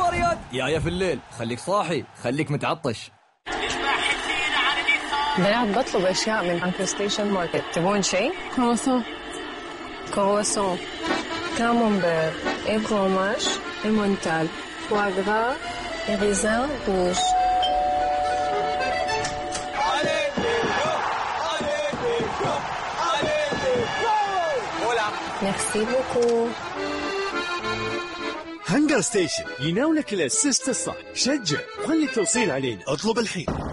رياض. يا في الليل خليك صاحي، خليك متعطش. بنات بطلب أشياء من أنكر ستيشن ماركت. تبون شيء؟ كرواسون كامونبير et fromage et montal foie gras et raisin rouge. Merci beaucoup. هانجر ستيشن يناولك الأسيست الصح. شجع، خلي التوصيل علينا. اطلب الحين.